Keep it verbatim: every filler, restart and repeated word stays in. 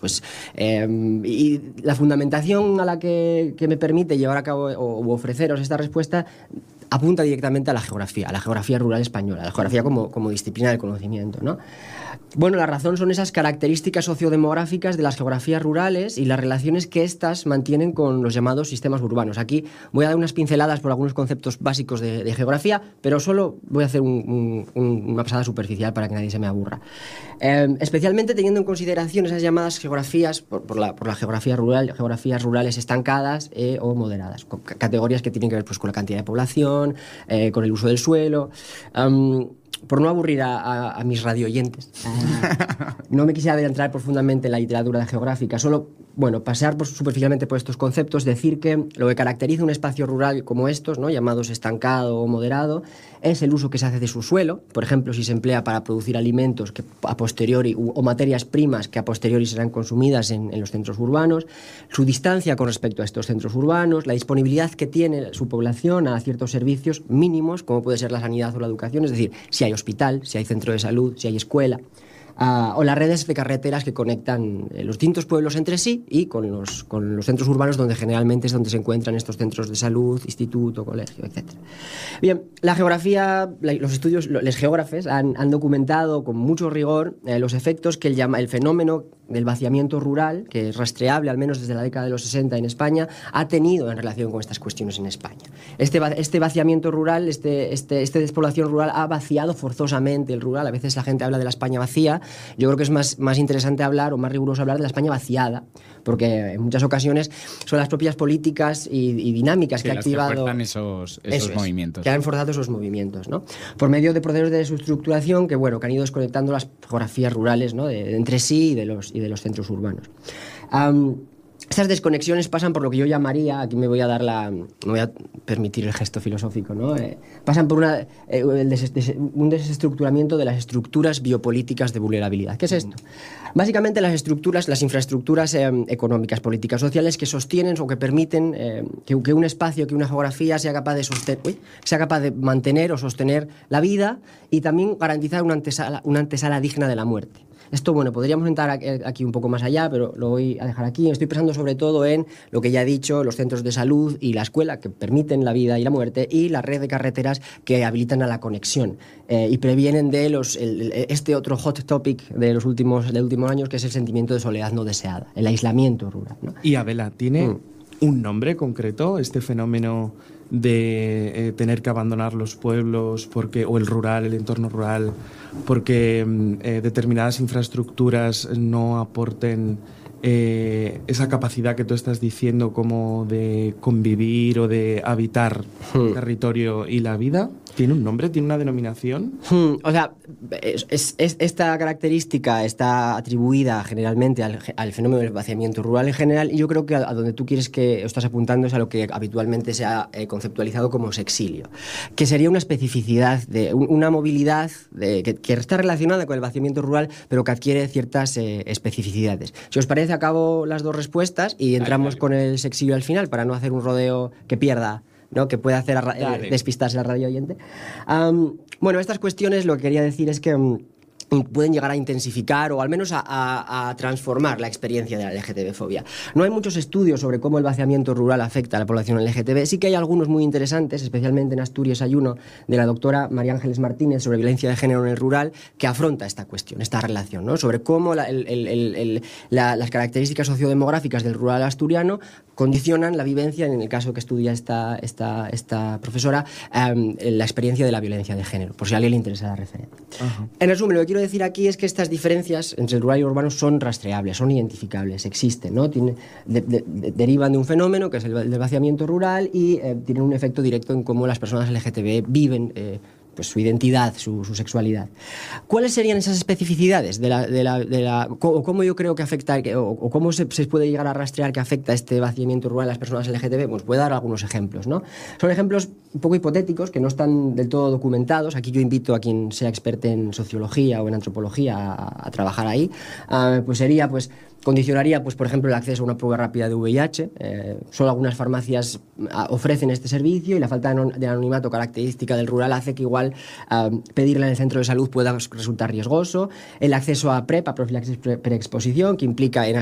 pues eh, y la fundamentación a la que, que me permite llevar a cabo o, o ofreceros esta respuesta apunta directamente a la geografía, a la geografía rural española, a la geografía como, como disciplina del conocimiento, ¿no? Bueno, la razón son esas características sociodemográficas de las geografías rurales y las relaciones que éstas mantienen con los llamados sistemas urbanos. Aquí voy a dar unas pinceladas por algunos conceptos básicos de, de geografía, pero solo voy a hacer un, un, una pasada superficial para que nadie se me aburra. Eh, especialmente teniendo en consideración esas llamadas geografías, por, por, la, por la geografía rural, geografías rurales estancadas eh, o moderadas, con categorías que tienen que ver pues, con la cantidad de población, eh, con el uso del suelo. Um, Por no aburrir a, a, a mis radioyentes, uh, no me quisiera adentrar profundamente en la literatura geográfica, solo, bueno, pasear por, superficialmente por estos conceptos, decir que lo que caracteriza un espacio rural como estos, ¿no?, llamados estancado o moderado, es el uso que se hace de su suelo. Por ejemplo, si se emplea para producir alimentos que a posteriori, o materias primas que a posteriori serán consumidas en, en los centros urbanos, su distancia con respecto a estos centros urbanos, la disponibilidad que tiene su población a ciertos servicios mínimos, como puede ser la sanidad o la educación, es decir, si hay hospital, si hay centro de salud, si hay escuela, uh, o las redes de carreteras que conectan eh, los distintos pueblos entre sí y con los, con los centros urbanos, donde generalmente es donde se encuentran estos centros de salud, instituto, colegio, etcétera. Bien, la geografía, la, los estudios, los geógrafes han, han documentado con mucho rigor eh, los efectos que el, llama, el fenómeno del vaciamiento rural, que es rastreable al menos desde la década de los sesenta en España, ha tenido en relación con estas cuestiones en España. Este, este vaciamiento rural, este, este, este despoblación rural ha vaciado forzosamente el rural. A veces la gente habla de la España vacía. Yo creo que es más, más interesante hablar, o más riguroso hablar, de la España vaciada, porque en muchas ocasiones son las propias políticas y, y dinámicas sí, que ha activado... que fuerzan esos, esos eso movimientos. Es, que han forzado esos movimientos, ¿no? Por medio de procesos de subestructuración que, bueno, que han ido desconectando las geografías rurales, ¿no?, de, de entre sí y de los, y de los centros urbanos. Um, Estas desconexiones pasan por lo que yo llamaría, aquí me voy a dar la, me voy a permitir el gesto filosófico, ¿no? Eh, pasan por una, eh, el des, des, un desestructuramiento de las estructuras biopolíticas de vulnerabilidad. ¿Qué es esto? Básicamente las estructuras, las infraestructuras eh, económicas, políticas, sociales que sostienen o que permiten eh, que, que un espacio, que una geografía sea capaz de sostener, uy, sea capaz de mantener o sostener la vida y también garantizar una antesala, una antesala digna de la muerte. Esto, bueno, podríamos entrar aquí un poco más allá, pero lo voy a dejar aquí. Estoy pensando sobre todo en lo que ya he dicho, los centros de salud y la escuela, que permiten la vida y la muerte, y la red de carreteras que habilitan a la conexión eh, y previenen de los, el, este otro hot topic de los últimos, de últimos años, que es el sentimiento de soledad no deseada, el aislamiento rural, ¿no? Y Abela, ¿tiene mm. un nombre concreto este fenómeno de eh, tener que abandonar los pueblos porque, o el rural, el entorno rural, porque eh, determinadas infraestructuras no aporten eh, esa capacidad que tú estás diciendo como de convivir o de habitar hmm. el territorio y la vida? ¿Tiene un nombre? ¿Tiene una denominación? Hmm, o sea, es, es, es, esta característica está atribuida generalmente al, al fenómeno del vaciamiento rural en general, y yo creo que a, a donde tú quieres que estás apuntando es a lo que habitualmente se ha eh, conceptualizado como sexilio, que sería una especificidad, de un, una movilidad de, que, que está relacionada con el vaciamiento rural, pero que adquiere ciertas eh, especificidades. Si os parece, acabo las dos respuestas y entramos dale, dale. con el sexilio al final, para no hacer un rodeo que pierda, ¿no?, que puede hacer a, eh, despistarse al radio oyente. Um, bueno, estas cuestiones, lo que quería decir es que um, pueden llegar a intensificar o al menos a, a, a transformar la experiencia de la L G T B-fobia. No hay muchos estudios sobre cómo el vaciamiento rural afecta a la población L G T B. Sí que hay algunos muy interesantes, especialmente en Asturias hay uno de la doctora María Ángeles Martínez sobre violencia de género en el rural, que afronta esta cuestión, esta relación, ¿no?, sobre cómo la, el, el, el, el, la, las características sociodemográficas del rural asturiano condicionan la vivencia, en el caso que estudia esta, esta, esta profesora, um, la experiencia de la violencia de género, por si a alguien le interesa la referencia. Uh-huh. En resumen, lo que quiero decir aquí es que estas diferencias entre el rural y el urbano son rastreables, son identificables, existen, ¿no? Tiene, de, de, de, derivan de un fenómeno que es el, el vaciamiento rural y eh, tienen un efecto directo en cómo las personas L G T B viven eh, pues su identidad, su, su sexualidad. ¿Cuáles serían esas especificidades de la, de la, de la, o cómo yo creo que afecta, o, o cómo se, se puede llegar a rastrear que afecta este vaciamiento rural a las personas L G T B? Pues voy a dar algunos ejemplos, ¿no? Son ejemplos un poco hipotéticos que no están del todo documentados. Aquí yo invito a quien sea experto en sociología o en antropología a, a trabajar ahí. Uh, pues sería, pues, condicionaría, pues, por ejemplo, el acceso a una prueba rápida de V I H. Eh, solo algunas farmacias ofrecen este servicio y la falta de anonimato característica del rural hace que igual uh, pedirla en el centro de salud pueda resultar riesgoso. El acceso a PrEP, a profilaxis pre preexposición, que implica en